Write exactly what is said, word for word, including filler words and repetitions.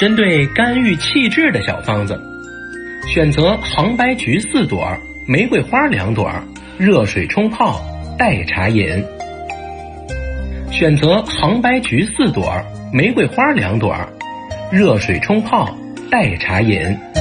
针对肝郁气滞的小方子，选择杭白菊四朵，玫瑰花两朵，热水冲泡，代茶饮。选择杭白菊四朵，玫瑰花两朵，热水冲泡，代茶饮。